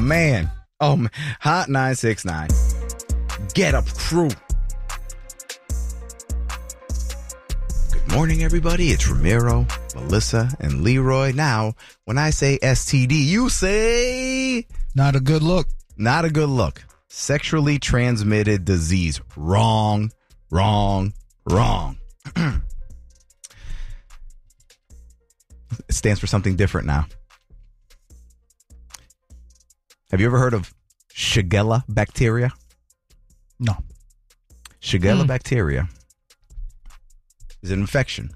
man. Hot 969. Get up, crew. Good morning, everybody. It's Ramiro, Melissa, and Leroy. Now, when I say STD, you say... Not a good look. Not a good look. Sexually transmitted disease. Wrong. It stands for something different now. Have you ever heard of Shigella bacteria? No. Shigella bacteria is an infection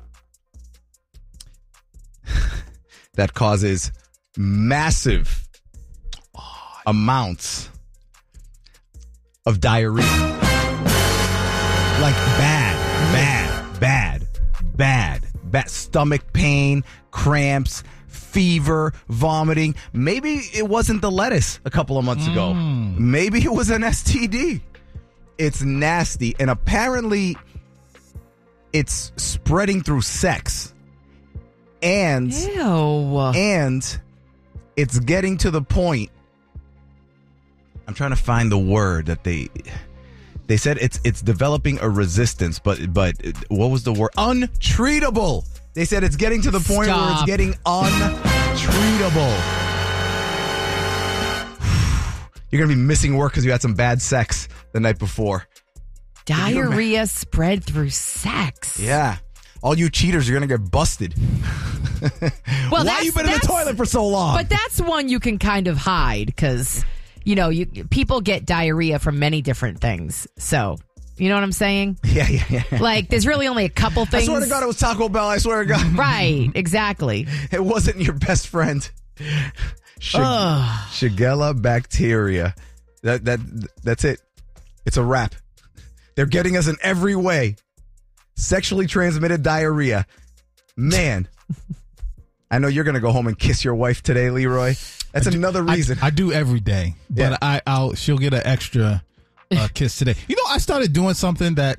that causes massive amounts of diarrhea. Like bad stomach pain, cramps, fever, vomiting. Maybe it wasn't the lettuce a couple of months ago. Maybe it was an STD. It's nasty, and apparently it's spreading through sex. And it's getting to the point. I'm trying to find the word that they said it's developing a resistance, but what was the word? Untreatable. They said it's getting to the point where it's getting untreatable. You're going to be missing work because you had some bad sex the night before. Diarrhea spread through sex. Yeah. All you cheaters are going to get busted. Well, why you been in the toilet for so long? But that's one you can kind of hide because, people get diarrhea from many different things. So, you know what I'm saying? Yeah. Like, there's really only a couple things. I swear to God, it was Taco Bell. I swear to God. Right, exactly. It wasn't your best friend. Shigella bacteria. That's it. It's a wrap. They're getting us in every way. Sexually transmitted diarrhea. Man. I know you're going to go home and kiss your wife today, Leroy. That's another reason. I do every day, but she'll get an extra kiss today. I started doing something that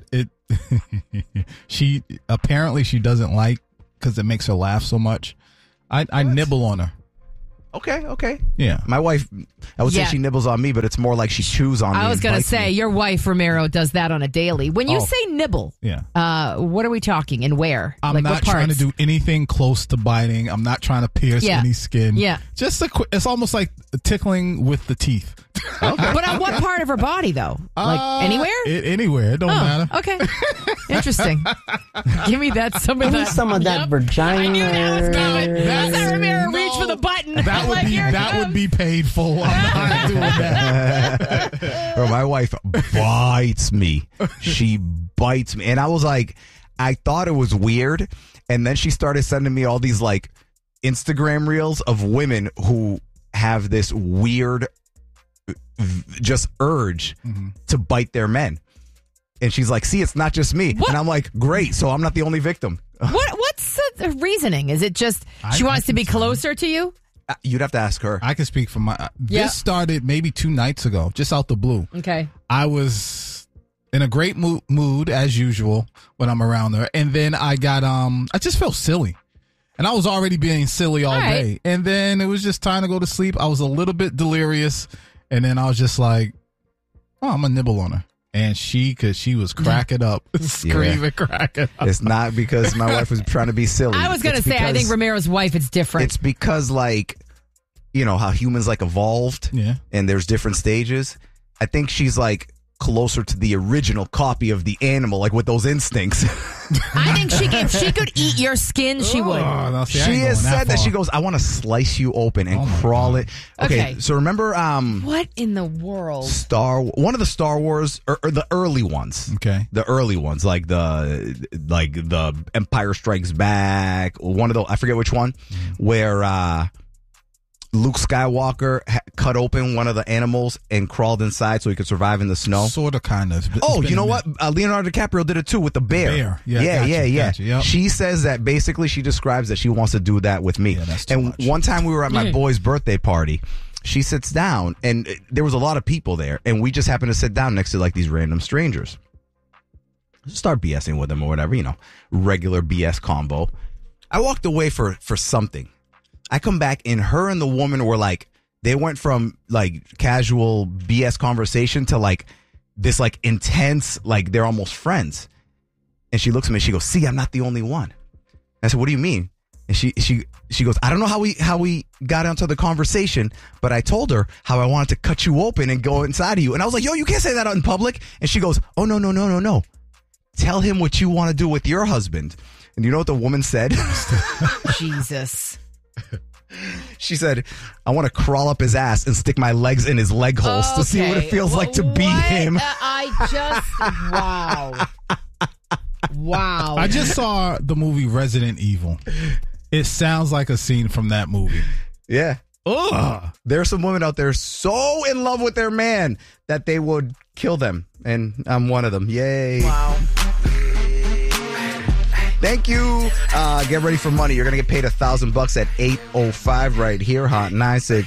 she doesn't like because it makes her laugh so much. I nibble on her. Okay. Yeah. My wife, I would say she nibbles on me, but it's more like she chews on me. I was going to say, your wife, Romero, does that on a daily. When you say nibble, what are we talking and where? I'm not trying to do anything close to biting. I'm not trying to pierce any skin. Yeah. Just it's almost like tickling with the teeth. Okay. But on what part of her body, though? Like anywhere? Anywhere. It don't matter. Okay. Interesting. Give me that. Some of that vagina. I knew that was coming. That's Romero reach for the button. That would be painful. I'm not doing that. Or my wife bites me. She bites me. And I was like, I thought it was weird. And then she started sending me all these like Instagram reels of women who have this weird just urge to bite their men. And she's like, see, it's not just me. What? And I'm like, great. So I'm not the only victim. What's the reasoning? Is it just she wants to be closer to you? You'd have to ask her. I can speak for my... This started maybe 2 nights ago, just out the blue. Okay. I was in a great mood, as usual, when I'm around her. And then I got... I just felt silly. And I was already being silly all day. And then it was just time to go to sleep. I was a little bit delirious. And then I was just like, I'm going to nibble on her. And she was cracking up, screaming, cracking up. It's not because my wife was trying to be silly. I was going to say, I think Romero's wife is different. It's because, like, how humans, like, evolved. Yeah. And there's different stages. I think she's, like, closer to the original copy of the animal, like, with those instincts. I think if she could eat your skin, she would. No, see, she has said that she goes, I want to slice you open and crawl it. Okay, so remember... what in the world? One of the Star Wars, or the early ones. Okay. The early ones, like the Empire Strikes Back, one of the, I forget which one, where... Luke Skywalker cut open one of the animals and crawled inside so he could survive in the snow. Sort of, kind of. Oh, you know what? Leonardo DiCaprio did it too with the bear. Yeah. Gotcha. Yep. She says that basically she describes that she wants to do that with me. Yeah, that's too much. One time we were at my boy's birthday party. She sits down and there was a lot of people there and we just happened to sit down next to like these random strangers. Start BSing with them or whatever, regular BS combo. I walked away for something. I come back and her and the woman were like they went from like casual BS conversation to like this like intense, like they're almost friends. And she looks at me and she goes, see, I'm not the only one. I said, what do you mean? And she goes, I don't know how we got onto the conversation, but I told her how I wanted to cut you open and go inside of you. And I was like, yo, you can't say that out in public. And she goes, oh, no. Tell him what you want to do with your husband. And you know what the woman said? Jesus. She said, I want to crawl up his ass and stick my legs in his leg holes to see what it feels like to be him. Wow. Wow. I just saw the movie Resident Evil. It sounds like a scene from that movie. Yeah. Ugh. There's some women out there so in love with their man that they would kill them. And I'm one of them. Yay. Wow. Thank you. Get ready for money. You're going to get paid $1,000 at 8:05 right here. Hot 96.